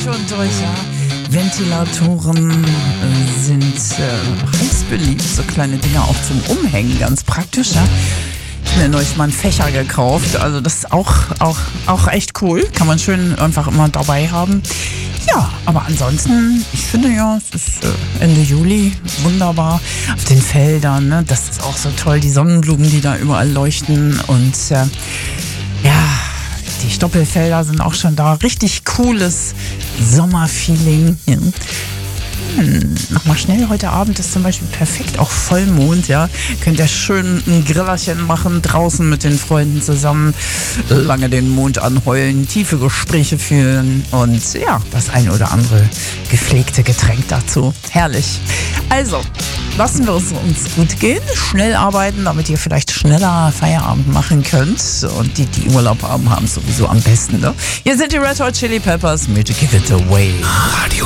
und durch, ja. Ventilatoren sind heiß beliebt, so kleine Dinger auch zum Umhängen, ganz praktisch, ja. Ich habe mir neulich mal einen Fächer gekauft, also das ist auch echt cool, kann man schön einfach immer dabei haben. Ja, aber ansonsten, ich finde ja, es ist Ende Juli, wunderbar auf den Feldern, ne? Das ist auch so toll, die Sonnenblumen, die da überall leuchten und ja, die Stoppelfelder sind auch schon da, richtig cooles Sommerfeeling. Ja. Nochmal schnell, heute Abend ist zum Beispiel perfekt, auch Vollmond, ja. Könnt ihr schön ein Grillerchen machen, draußen mit den Freunden zusammen, lange den Mond anheulen, tiefe Gespräche führen und ja, das ein oder andere gepflegte Getränk dazu. Herrlich. Also, lassen wir es uns gut gehen, schnell arbeiten, damit ihr vielleicht schneller Feierabend machen könnt. Und die Urlaub haben, haben es sowieso am besten, ne? Hier sind die Red Hot Chili Peppers mit Give It Away. Radio